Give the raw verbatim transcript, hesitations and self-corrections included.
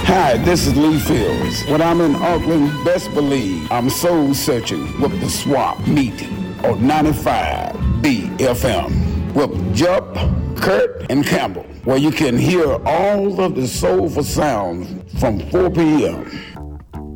Hi, this is Lee Fields. When I'm in Auckland, best believe I'm soul searching with the swap meet on ninety-five B F M with Jupp, Kurt, and Campbell, where you can hear all of the soulful sounds from four p.m.